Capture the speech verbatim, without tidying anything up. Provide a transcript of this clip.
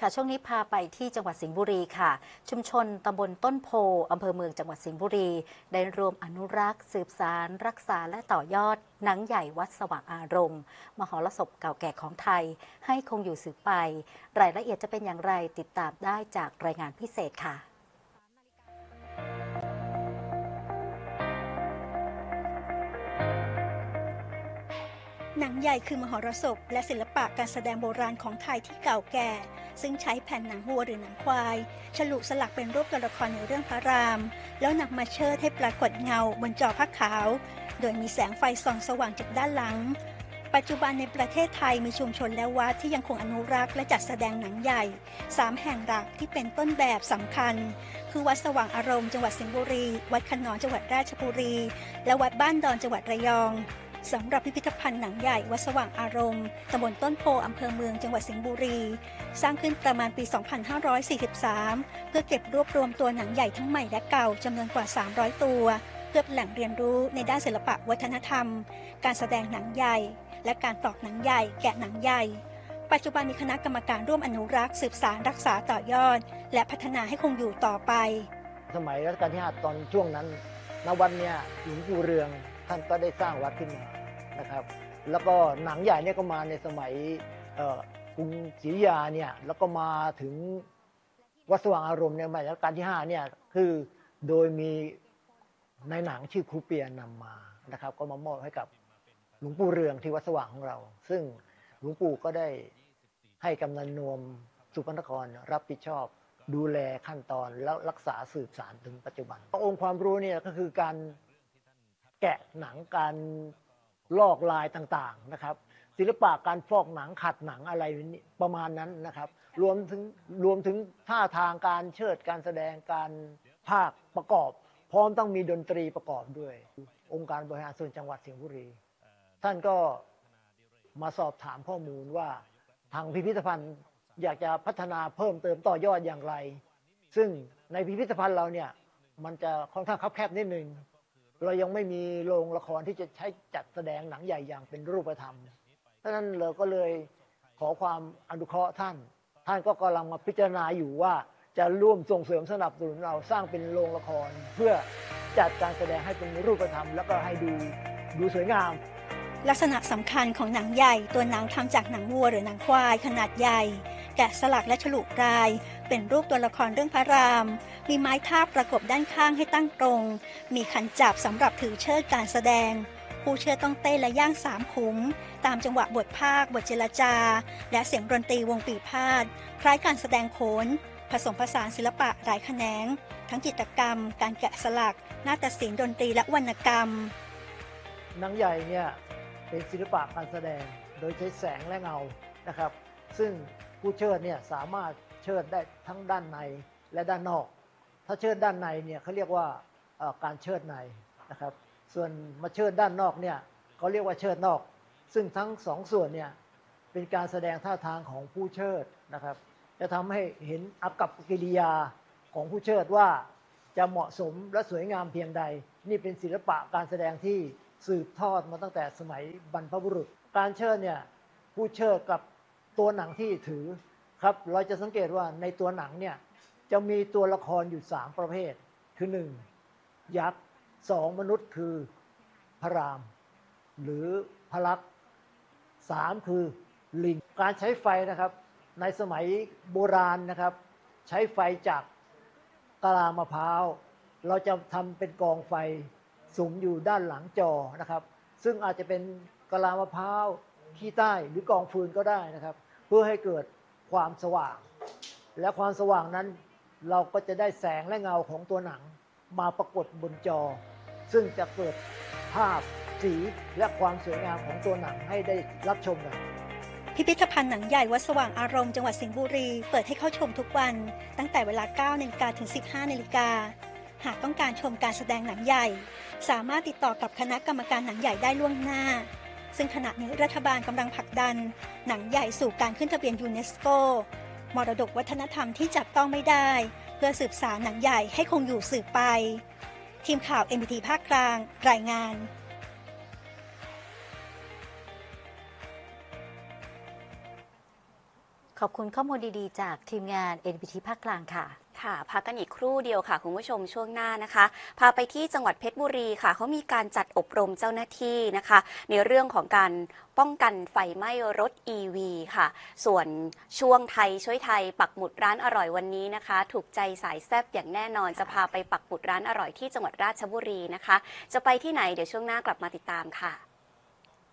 ค่ะช่วงนี้พาไปที่จังหวัดสิงห์บุรีค่ะชุมชนตำบลต้นโพอำเภอเมืองจังหวัดสิงห์บุรีได้รวมอนุรักษ์สืบสานรักษาและต่อยอดหนังใหญ่วัดสว่างอารมณ์มหรสพเก่าแก่ของไทยให้คงอยู่สืบไปรายละเอียดจะเป็นอย่างไรติดตามได้จากรายงานพิเศษค่ะหนังใหญ่คือมหรสพและศิลปะการแสดงโบราณของไทยที่เก่าแก่ซึ่งใช้แผ่นหนังวัวหรือหนังควายฉลุสลักเป็นรูปตัวละครในเรื่องพระรามแล้วนำมาเชิดให้ปรากฏเงาบนจอผ้าขาวโดยมีแสงไฟส่องสว่างจากด้านหลังปัจจุบันในประเทศไทยมีชุมชนและวัดที่ยังคงอนุรักษ์และจัดแสดงหนังใหญ่สามแห่งหลักที่เป็นต้นแบบสำคัญคือวัดสว่างอารมณ์จังหวัดสิงห์บุรีวัดขนอนจังหวัดราชบุรีและวัดบ้านดอนจังหวัดระยองสำหรับพิพิธภัณฑ์หนังใหญ่วัดสว่างอารมณ์ตำบลต้นโพอำเภอเมืองจังหวัดสิงห์บุรีสร้างขึ้นประมาณปี สองพันห้าร้อยสี่สิบสาม เพื่อเก็บรวบรวมตัวหนังใหญ่ทั้งใหม่และเก่าจำนวนกว่า สามร้อย ตัวเพื่อเป็นแหล่งเรียนรู้ในด้านศิลปะวัฒนธรรมการแสดงหนังใหญ่และการตอกหนังใหญ่แกะหนังใหญ่ปัจจุบันมีคณะกรรมการร่วมอนุรักษ์สืบสานรักษาต่อยอดและพัฒนาให้คงอยู่ต่อไปสมัยรัชกาลที่ห้าตอนช่วงนั้นณวันเนี้ยหลวงปู่เรืองท่านก็ได้สร้างวัดขึ้นมานะครับแล้วก็หนังใหญ่เนี่ยก็มาในสมัยกรุงศรีอยุธยาเนี่ยแล้วก็มาถึงวัดสว่างอารมณ์ในสมัยรัชกาลที่ห้าเนี่ยคือโดยมีในหนังชื่อครูเปียนำมานะครับก็มามอบให้กับหลวงปู่เรืองที่วัดสว่างของเราซึ่งหลวงปู่ก็ได้ให้กำนันนวมสุพรรณนครรับผิดชอบดูแลขั้นตอนแล้วรักษาสืบสานถึงปัจจุบันองค์ความรู้เนี่ยก็คือการแกะหนังการลอกลายต่างๆนะครับศิลปะการฟอกหนังขัดหนังอะไรประมาณนั้นนะครับรวมถึงรวมถึงท่าทางการเชิดการแสดงการภาคประกอบพร้อมต้องมีดนตรีประกอบด้วยองค์การบริหารส่วนจังหวัดสิงห์บุรีท่านก็มาสอบถามข้อมูลว่าทางพิพิธภัณฑ์อยากจะพัฒนาเพิ่มเติมต่อยอดอย่างไรซึ่งในพิพิธภัณฑ์เราเนี่ยมันจะค่อนข้างคับแคบนิดนึงเรายังไม่มีโรงละครที่จะใช้จัดแสดงหนังใหญ่อย่างเป็นรูปธรรมเพราะฉะนั้นเราก็เลยขอความอนุเคราะห์ท่านท่านก็กำลังมาพิจารณาอยู่ว่าจะร่วมส่งเสริมสนับสนุนเราสร้างเป็นโรงละครเพื่อจัดการแสดงให้เป็นรูปธรรมแล้วก็ให้ดูดูสวยงามลักษณะสำคัญของหนังใหญ่ตัวหนังทำจากหนังวัวหรือหนังควายขนาดใหญ่แกะสลักและฉลุลายเป็นรูปตัวละครเรื่องพระรามมีไม้ทาบประกบด้านข้างให้ตั้งตรงมีขันจับสำหรับถือเชิดการแสดงผู้เชิดต้องเต้นและย่างสามขุมตามจังหวะบทภาคบทเจรจาและเสียงดนตรีวงปีพาทย์คล้ายการแสดงโขนผสมผสานศิลปะหลายแขนงทั้งจิตรกรรมการแกะสลักนาฏศิลป์ดนตรีและวรรณกรรมหนังใหญ่เนี่ยเป็นศิลปะการแสดงโดยใช้แสงและเงานะครับซึ่งผู้เชิดเนี่ยสามารถเชิดได้ทั้งด้านในและด้านนอกถ้าเชิดด้านในเนี่ยเขาเรียกว่าการเชิดในนะครับส่วนมาเชิดด้านนอกเนี่ยเขาเรียกว่าเชิดนอกซึ่งทั้งสองส่วนเนี่ยเป็นการแสดงท่าทางของผู้เชิดนะครับจะทำให้เห็นอากัปกิริยาของผู้เชิดว่าจะเหมาะสมและสวยงามเพียงใดนี่เป็นศิลปะการแสดงที่สืบทอดมาตั้งแต่สมัยบรรพบุรุษการเชิดเนี่ยผู้เชิดกับตัวหนังที่ถือครับเราจะสังเกตว่าในตัวหนังเนี่ยจะมีตัวละครอยู่สามประเภทคือหนึ่งยักษ์สองมนุษย์คือพระรามหรือพระลักษณ์สามคือลิงการใช้ไฟนะครับในสมัยโบราณนะครับใช้ไฟจากกะลามะพร้าวเราจะทำเป็นกองไฟสุมอยู่ด้านหลังจอนะครับซึ่งอาจจะเป็นกะลามะพร้าวขี้ใต้หรือกองฟืนก็ได้นะครับเพื่อให้เกิดความสว่างและความสว่างนั้นเราก็จะได้แสงและเงาของตัวหนังมาปรากฏบนจอซึ่งจะเกิดภาพสีและความสวยงามของตัวหนังให้ได้รับชมกันพิพิธภัณฑ์หนังใหญ่วัดสว่างอารมณ์จังหวัดสิงห์บุรีเปิดให้เข้าชมทุกวันตั้งแต่เวลา เก้านาฬิกา ถึง สิบห้านาฬิกาหากต้องการชมการแสดงหนังใหญ่สามารถติดต่อกับคณะกรรมการหนังใหญ่ได้ล่วงหน้าซึ่งขณะนี้รัฐบาลกำลังผลักดันหนังใหญ่สู่การขึ้นทะเบียนยูเนสโกมรดกวัฒนธรรมที่จับต้องไม่ได้เพื่อสืบสานหนังใหญ่ให้คงอยู่สืบไปทีมข่าว เอ็น ดี ที ภาคกลางรายงานขอบคุณข้อมูลดีๆ จากทีมงาน เอ็น บี ที ภาคกลางค่ะค่ะพักกันอีกครู่เดียวค่ะคุณผู้ชมช่วงหน้านะคะพาไปที่จังหวัดเพชรบุรีค่ะเขามีการจัดอบรมเจ้าหน้าที่นะคะในเรื่องของการป้องกันไฟไหม้รถ อี วี ค่ะส่วนช่วงไทยช่วยไทยปักหมุดร้านอร่อยวันนี้นะคะถูกใจสายแซ่บอย่างแน่นอนจะพาไปปักหมุดร้านอร่อยที่จังหวัดราชบุรีนะคะจะไปที่ไหนเดี๋ยวช่วงหน้ากลับมาติดตามค่ะ